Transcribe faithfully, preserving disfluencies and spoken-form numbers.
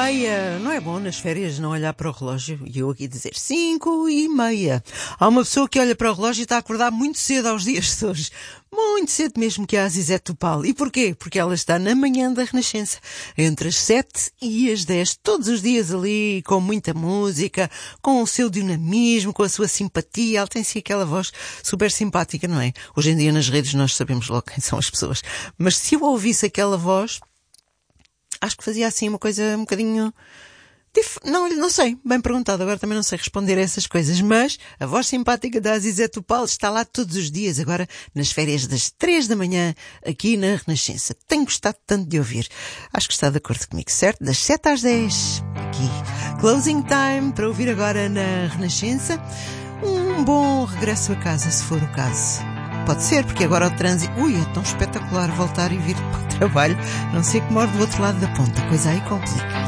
meia. Não é bom nas férias não olhar para o relógio e eu aqui dizer cinco e meia. Há uma pessoa que olha para o relógio e está a acordar muito cedo aos dias de hoje. Muito cedo mesmo, que é a Zizé Topal. E porquê? Porque ela está na manhã da Renascença, entre as sete e as dez, todos os dias ali, com muita música, com o seu dinamismo, com a sua simpatia. Ela tem sim aquela voz super simpática, não é? Hoje em dia nas redes nós sabemos logo quem são as pessoas. Mas se eu ouvisse aquela voz, acho que fazia assim uma coisa um bocadinho... Dif... Não, não sei, bem perguntado, agora também não sei responder a essas coisas, mas a voz simpática da Zizé Topal está lá todos os dias, agora nas férias das três da manhã, aqui na Renascença. Tenho gostado tanto de ouvir. Acho que está de acordo comigo, certo? Das sete às dez, aqui. Closing time, para ouvir agora na Renascença. Um bom regresso a casa, se for o caso. Pode ser, porque agora o trânsito... Ui, é tão espetacular voltar e vir para o trabalho. Não sei que moro do outro lado da ponta, coisa aí complica.